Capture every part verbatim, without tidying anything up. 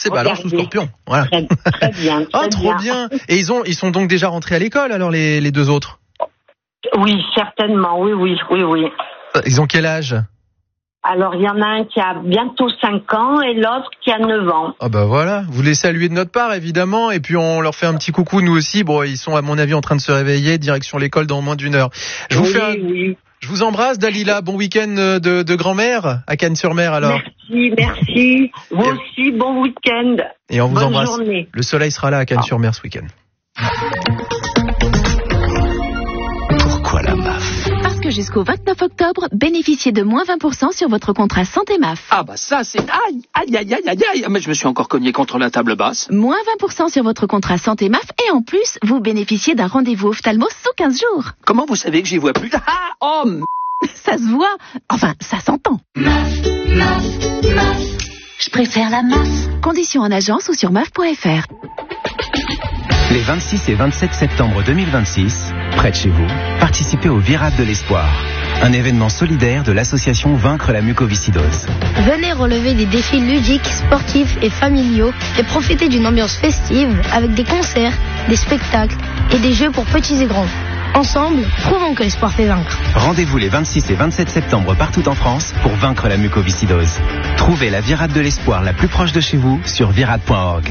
c'est Balance ou Scorpion. Voilà. Très, très bien. Très ah, trop bien. bien. Et ils ont, ils sont donc déjà rentrés à l'école, alors, les, les deux autres? Oui, certainement. Oui, oui, oui, oui. Ils ont quel âge? Alors, il y en a un qui a bientôt cinq ans et l'autre qui a neuf ans. Ah bah voilà, vous les saluez de notre part, évidemment, et puis on leur fait un petit coucou, nous aussi. Bon, ils sont, à mon avis, en train de se réveiller, direction l'école dans moins d'une heure. Je vous oui, fais un... oui. Je vous embrasse, Dalila. Bon week-end de, de grand-mère à Cagnes-sur-Mer, alors. Merci, merci. Vous et... aussi, bon week-end. Et on vous Bonne embrasse. Journée. Le soleil sera là à Cagnes-sur-Mer ce week-end. Pourquoi la M A F? Parce que jusqu'au vingt-neuf octobre, bénéficiez de moins vingt pour cent sur votre contrat santé M A F. Ah bah ça c'est... Aïe, aïe, aïe, aïe, aïe, aïe. Mais je me suis encore cogné contre la table basse. Moins vingt pour cent sur votre contrat santé M A F et en plus, vous bénéficiez d'un rendez-vous ophtalmo sous quinze jours. Comment vous savez que j'y vois plus? Ah, oh, m... Ça se voit. Enfin, ça s'entend. M A F, M A F, M A F. Je préfère la M A F. Conditions en agence ou sur M A F point F R. Les vingt-six et vingt-sept septembre deux mille vingt-six, près de chez vous, participez au Virade de l'Espoir, un événement solidaire de l'association Vaincre la mucoviscidose. Venez relever des défis ludiques, sportifs et familiaux et profiter d'une ambiance festive avec des concerts, des spectacles et des jeux pour petits et grands. Ensemble, prouvons que l'espoir fait vaincre. Rendez-vous les vingt-six et vingt-sept septembre partout en France pour vaincre la mucoviscidose. Trouvez la Virade de l'Espoir la plus proche de chez vous sur virade point org.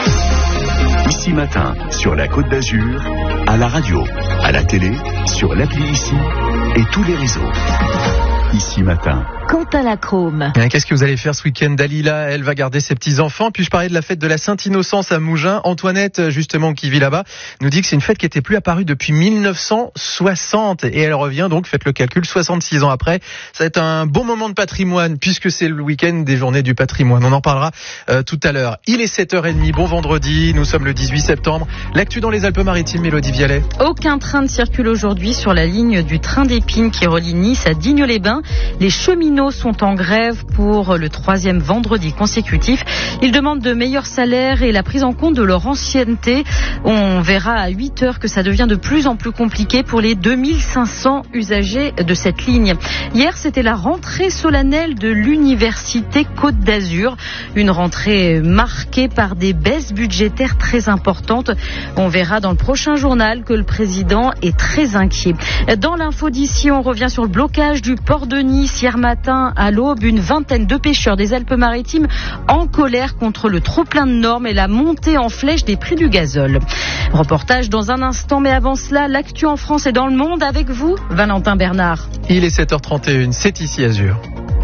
Ici Matin, sur la Côte d'Azur, à la radio, à la télé, sur l'appli Ici et tous les réseaux. Ici Matin. Quentin Lacrome. Qu'est-ce que vous allez faire ce week-end? Dalila, elle va garder ses petits-enfants. Puis je parlais de la fête de la Sainte-Innocence à Mougins. Antoinette, justement, qui vit là-bas, nous dit que c'est une fête qui n'était plus apparue depuis mille neuf cent soixante. Et elle revient donc, faites le calcul, soixante-six ans après. Ça va être un bon moment de patrimoine, puisque c'est le week-end des journées du patrimoine. On en parlera euh, tout à l'heure. Il est sept heures trente, bon vendredi, nous sommes le dix-huit septembre. L'actu dans les Alpes-Maritimes, Mélodie Vialet. Aucun train ne circule aujourd'hui sur la ligne du train d'Épines qui relie Nice à Digne-les-Bains. Les cheminots sont en grève pour le troisième vendredi consécutif. Ils demandent de meilleurs salaires et la prise en compte de leur ancienneté. On verra à huit heures que ça devient de plus en plus compliqué pour les deux mille cinq cents usagers de cette ligne. Hier, c'était la rentrée solennelle de l'Université Côte d'Azur. Une rentrée marquée par des baisses budgétaires très importantes. On verra dans le prochain journal que le président est très inquiet. Dans l'info d'ici, on revient sur le blocage du port de Nice hier matin à l'aube. Une vingtaine de pêcheurs des Alpes-Maritimes en colère contre le trop-plein de normes et la montée en flèche des prix du gazole. Reportage dans un instant, mais avant cela, l'actu en France et dans le monde avec vous, Valentin Bernard. Il est sept heures trente et une, c'est ici Azur.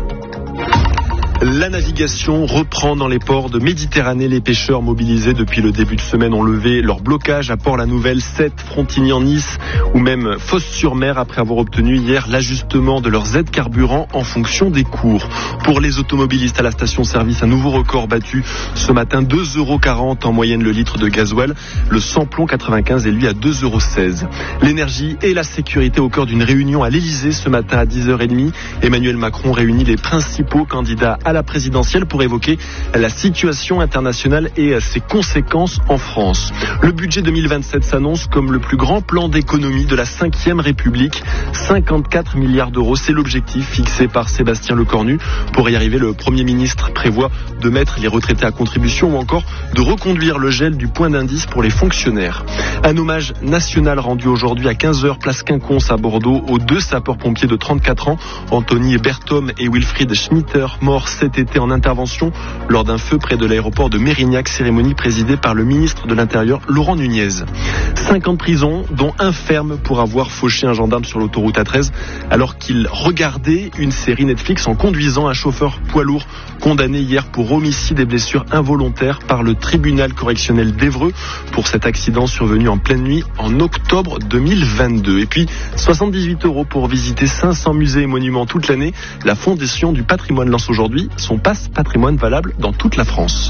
La navigation reprend dans les ports de Méditerranée. Les pêcheurs mobilisés depuis le début de semaine ont levé leur blocage à Port-la-Nouvelle, Sète, Frontignan-Nice ou même Fos-sur-Mer après avoir obtenu hier l'ajustement de leurs aides carburant en fonction des cours. Pour les automobilistes à la station-service, un nouveau record battu ce matin, deux euros quarante en moyenne le litre de gasoil. Le samplon quatre-vingt-quinze est lui à deux euros seize. L'énergie et la sécurité au cœur d'une réunion à l'Elysée ce matin à dix heures trente. Emmanuel Macron réunit les principaux candidats à la présidentielle pour évoquer la situation internationale et ses conséquences en France. Le budget deux mille vingt-sept s'annonce comme le plus grand plan d'économie de la cinquième République. cinquante-quatre milliards d'euros, c'est l'objectif fixé par Sébastien Lecornu. Pour y arriver, le Premier ministre prévoit de mettre les retraités à contribution ou encore de reconduire le gel du point d'indice pour les fonctionnaires. Un hommage national rendu aujourd'hui à quinze heures, place Quinconce à Bordeaux, aux deux sapeurs-pompiers de trente-quatre ans, Anthony Berthom et Wilfried Schmitter, morts cet été en intervention lors d'un feu près de l'aéroport de Mérignac, cérémonie présidée par le ministre de l'Intérieur Laurent Nunez. cinq ans de prison, dont un ferme pour avoir fauché un gendarme sur l'autoroute A treize alors qu'il regardait une série Netflix en conduisant un chauffeur poids lourd condamné hier pour homicide et blessures involontaires par le tribunal correctionnel d'Évreux pour cet accident survenu en pleine nuit en octobre deux mille vingt-deux. Et puis soixante-dix-huit euros pour visiter cinq cents musées et monuments toute l'année. La Fondation du patrimoine lance aujourd'hui son passe patrimoine valable dans toute la France.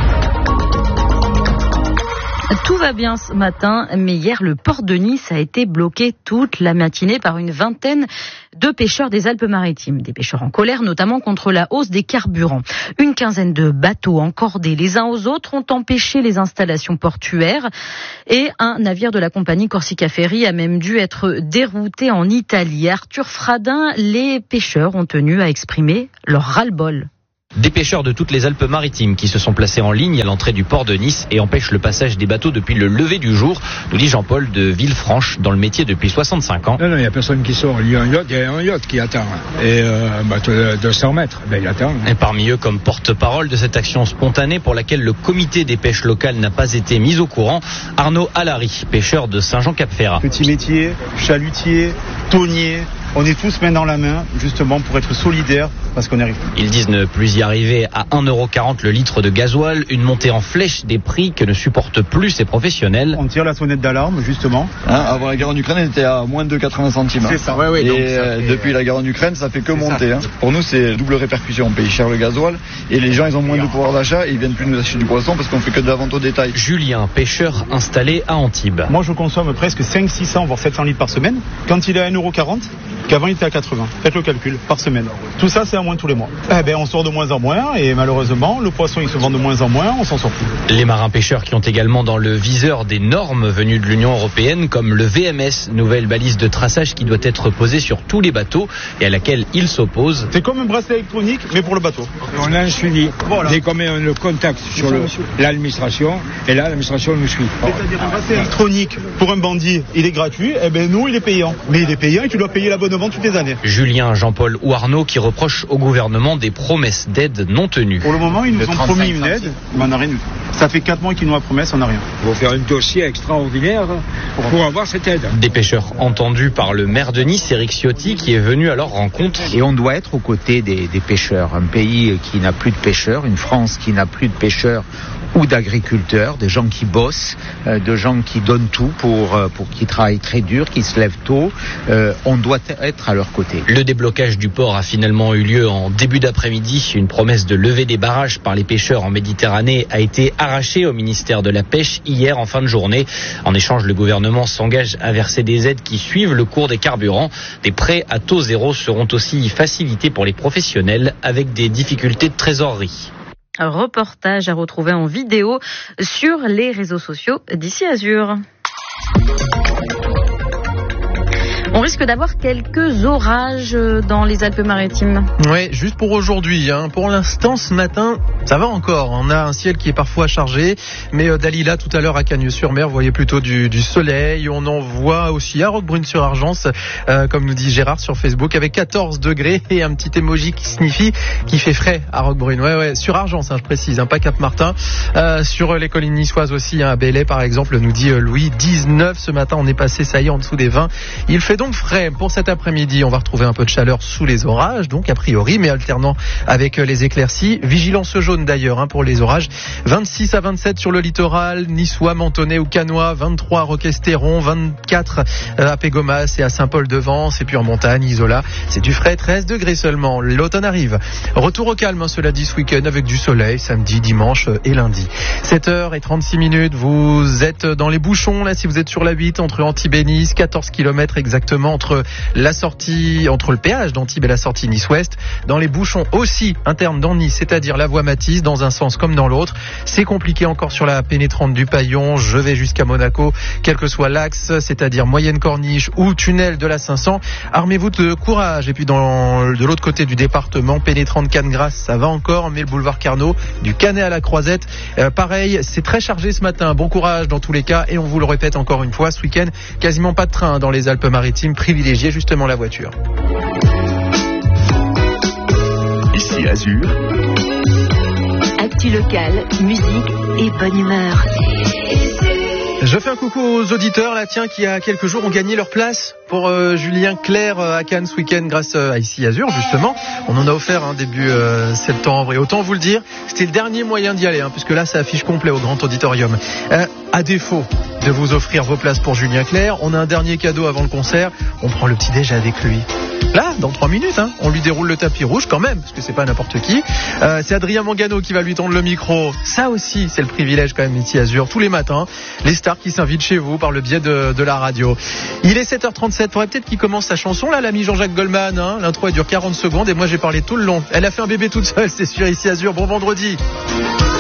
Tout va bien ce matin, mais hier, le port de Nice a été bloqué toute la matinée par une vingtaine de pêcheurs des Alpes-Maritimes. Des pêcheurs en colère, notamment contre la hausse des carburants. Une quinzaine de bateaux encordés les uns aux autres ont empêché les installations portuaires et un navire de la compagnie Corsica Ferry a même dû être dérouté en Italie. Arthur Fradin, les pêcheurs ont tenu à exprimer leur ras-le-bol. Des pêcheurs de toutes les Alpes-Maritimes qui se sont placés en ligne à l'entrée du port de Nice et empêchent le passage des bateaux depuis le lever du jour, nous dit Jean-Paul de Villefranche, dans le métier depuis soixante-cinq ans. Non, non, il n'y a personne qui sort. Il y a un yacht, il y a un yacht qui attend. Et euh, un bateau de deux cents mètres, ben, il attend. Et parmi eux, comme porte-parole de cette action spontanée pour laquelle le comité des pêches locales n'a pas été mis au courant, Arnaud Allary, pêcheur de Saint-Jean-Cap-Ferrat. Petit métier, chalutier, tonnier. On est tous main dans la main, justement, pour être solidaires, parce qu'on arrive. Ils disent ne plus y arriver à un euro quarante le litre de gasoil, une montée en flèche des prix que ne supportent plus ces professionnels. On tire la sonnette d'alarme, justement. Hein, avant la guerre en Ukraine, elle était à moins de quatre-vingts centimes. C'est ça, ouais, ouais, et donc euh, fait... depuis la guerre en Ukraine, ça fait que monter. Hein. Pour nous, c'est double répercussion. On paye cher le gasoil, et les gens, ils ont moins de pouvoir d'achat, et ils viennent plus nous acheter du poisson, parce qu'on fait que de la vente au détail. Julien, pêcheur installé à Antibes. Moi, je consomme presque cinq cents, six cents, voire sept cents litres par semaine. Quand il est à un euro quarante, qu'avant il était à quatre-vingts. Faites le calcul, par semaine. Tout ça, c'est à moins tous les mois. Eh ben, on sort de moins en moins et malheureusement, le poisson, il se vend de moins en moins, on s'en sort plus. Les marins pêcheurs qui ont également dans le viseur des normes venues de l'Union européenne, comme le V M S, nouvelle balise de traçage qui doit être posée sur tous les bateaux et à laquelle ils s'opposent. C'est comme un bracelet électronique, mais pour le bateau. On a un suivi. Voilà. Dès qu'on met le contact sur le, l'administration, et là, l'administration nous suit. C'est-à-dire un bracelet électronique pour un bandit, il est gratuit, et ben nous, il est payant. Mais il est payant et tu dois payer l'abonnement toutes les années. Julien, Jean-Paul ou Arnaud qui reprochent au gouvernement des promesses d'aide non tenues. Pour le moment, ils nous ont promis une aide, mais on n'a rien eu. Ça fait quatre mois qu'ils nous ont promis, on n'a rien. Il faut faire un dossier extraordinaire pour, pour avoir cette aide. Des pêcheurs entendus par le maire de Nice, Éric Ciotti, qui est venu à leur rencontre. Et on doit être aux côtés des, des pêcheurs. Un pays qui n'a plus de pêcheurs, une France qui n'a plus de pêcheurs ou d'agriculteurs, des gens qui bossent, euh, de gens qui donnent tout pour, euh, pour qui travaillent très dur, qui se lèvent tôt. Euh, on doit être à leur côté. Le déblocage du port a finalement eu lieu en début d'après-midi. Une promesse de lever des barrages par les pêcheurs en Méditerranée a été arrachée au ministère de la Pêche hier en fin de journée. En échange, le gouvernement s'engage à verser des aides qui suivent le cours des carburants. Des prêts à taux zéro seront aussi facilités pour les professionnels avec des difficultés de trésorerie. Un reportage à retrouver en vidéo sur les réseaux sociaux d'Ici Azur. On risque d'avoir quelques orages dans les Alpes-Maritimes. Ouais, juste pour aujourd'hui. Hein. Pour l'instant, ce matin, ça va encore. On a un ciel qui est parfois chargé. Mais euh, Dalila, tout à l'heure à Cagnes-sur-Mer, vous voyez plutôt du, du soleil. On en voit aussi à Roquebrune-sur-Argence, euh, comme nous dit Gérard sur Facebook, avec quatorze degrés et un petit emoji qui signifie qu'il fait frais à Roquebrune. Ouais, ouais, sur Argence, hein, je précise, hein, pas Cap-Martin. Euh, sur les collines niçoises aussi, hein, à Belley, par exemple, nous dit euh, Louis, dix-neuf ce matin. On est passé, ça y est, en dessous des vingt. Il fait donc frais pour cet après-midi. On va retrouver un peu de chaleur sous les orages, donc a priori, mais alternant avec les éclaircies. Vigilance jaune d'ailleurs hein, pour les orages. vingt-six à vingt-sept sur le littoral, niçois, mentonais ou canois, vingt-trois à Roquestéron, vingt-quatre à Pégomas et à Saint-Paul-de-Vence. Et puis en montagne, Isola, c'est du frais, treize degrés seulement. L'automne arrive. Retour au calme, hein, cela dit, ce week-end avec du soleil, samedi, dimanche et lundi. sept heures trente-six minutes, vous êtes dans les bouchons, là, si vous êtes sur la huit, entre Antibes et Nice, quatorze kilomètres exactement entre la sortie, entre le péage d'Antibes et la sortie Nice-Ouest. Dans les bouchons aussi internes dans Nice, c'est-à-dire la voie Matisse, dans un sens comme dans l'autre. C'est compliqué encore sur la pénétrante du Paillon. Je vais jusqu'à Monaco, quel que soit l'axe, c'est-à-dire moyenne corniche ou tunnel de la cinq cents. Armez-vous de courage. Et puis dans, de l'autre côté du département, pénétrante Cannes-Grasse, ça va encore, mais le boulevard Carnot, du Canet à la Croisette, euh, pareil, c'est très chargé ce matin. Bon courage dans tous les cas. Et on vous le répète encore une fois, ce week-end, quasiment pas de train dans les Alpes-Maritimes. Privilégiez justement la voiture. Ici Azur. Actu locale, musique et bonne humeur. Je fais un coucou aux auditeurs là, tiens, qui il y a quelques jours ont gagné leur place pour euh, Julien Clerc euh, à Cannes ce week-end grâce euh, à Ici Azur justement. On en a offert hein, début euh, septembre et autant vous le dire, c'était le dernier moyen d'y aller hein, puisque là ça affiche complet au Grand Auditorium. Euh, à défaut de vous offrir vos places pour Julien Clerc, on a un dernier cadeau avant le concert. On prend le petit déj avec lui. Là, dans trois minutes, hein, on lui déroule le tapis rouge quand même, parce que c'est pas n'importe qui. Euh, c'est Adrien Mangano qui va lui tendre le micro. Ça aussi, c'est le privilège quand même Ici Azur. Tous les matins, les stars qui s'invitent chez vous par le biais de, de la radio. Il est sept heures trente-sept. Faudrait peut-être qu'il commence sa chanson là, l'ami Jean-Jacques Goldman. Hein. L'intro elle dure quarante secondes et moi j'ai parlé tout le long. Elle a fait un bébé toute seule, c'est sûr Ici Azur. Bon vendredi.